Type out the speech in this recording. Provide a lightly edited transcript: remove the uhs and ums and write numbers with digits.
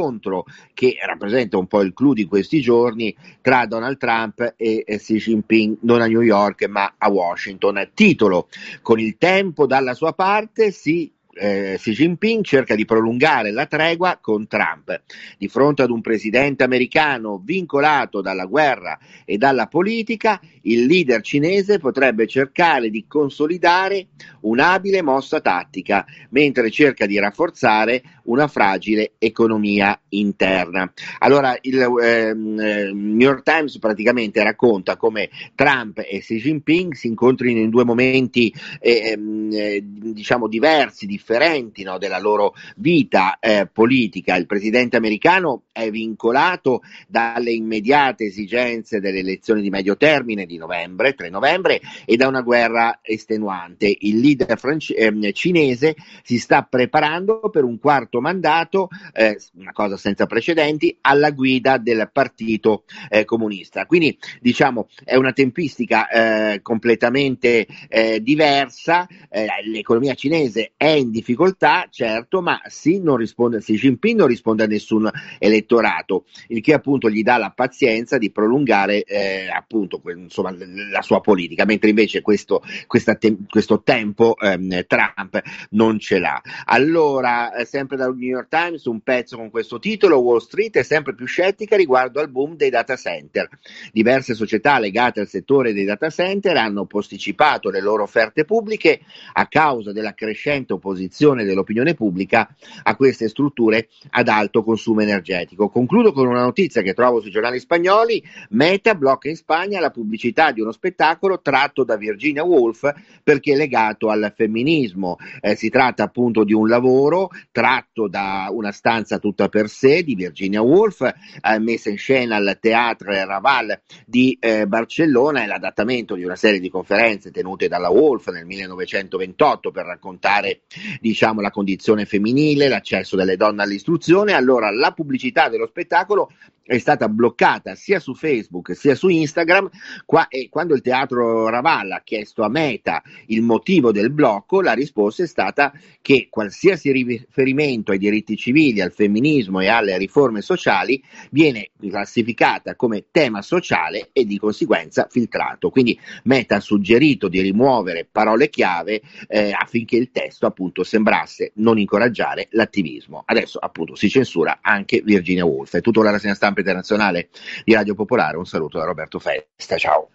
l'incontro che rappresenta un po' il clou di questi giorni tra Donald Trump e Xi Jinping, non a New York ma a Washington. Titolo: con il tempo dalla sua parte, Xi Jinping cerca di prolungare la tregua con Trump. Di fronte ad un presidente americano vincolato dalla guerra e dalla politica, il leader cinese potrebbe cercare di consolidare un'abile mossa tattica, mentre cerca di rafforzare una fragile economia interna. Allora, il New York Times praticamente racconta come Trump e Xi Jinping si incontrino in due momenti diciamo differenti, no, della loro vita politica. Il presidente americano è vincolato dalle immediate esigenze delle elezioni di medio termine di 3 novembre, e da una guerra estenuante. Il leader cinese si sta preparando per un quarto mandato, una cosa senza precedenti, alla guida del partito comunista. Quindi diciamo è una tempistica completamente diversa. L'economia cinese è in difficoltà, certo, ma Xi Jinping non risponde a nessun elettorato, il che appunto gli dà la pazienza di prolungare appunto insomma la sua politica, mentre invece questo tempo Trump non ce l'ha. Allora, sempre dal New York Times, un pezzo con questo titolo: Wall Street è sempre più scettica riguardo al boom dei data center. Diverse società legate al settore dei data center hanno posticipato le loro offerte pubbliche a causa della crescente opposizione dell'opinione pubblica a queste strutture ad alto consumo energetico. Concludo con una notizia che trovo sui giornali spagnoli: Meta blocca in Spagna la pubblicità di uno spettacolo tratto da Virginia Woolf perché legato al femminismo. Si tratta appunto di un lavoro tratto da Una stanza tutta per sé di Virginia Woolf, messa in scena al Teatre Raval di Barcellona. È l'adattamento di una serie di conferenze tenute dalla Woolf nel 1928 per raccontare, diciamo, la condizione femminile, l'accesso delle donne all'istruzione. Allora, la pubblicità dello spettacolo è stata bloccata sia su Facebook sia su Instagram, e quando il Teatro Raval ha chiesto a Meta il motivo del blocco, la risposta è stata che qualsiasi riferimento ai diritti civili, al femminismo e alle riforme sociali viene classificata come tema sociale e di conseguenza filtrato. Quindi Meta ha suggerito di rimuovere parole chiave affinché il testo appunto sembrasse non incoraggiare l'attivismo. Adesso appunto si censura anche Virginia Woolf. È tutto la rassegna stampa internazionale di Radio Popolare. Un saluto da Roberto Festa, ciao.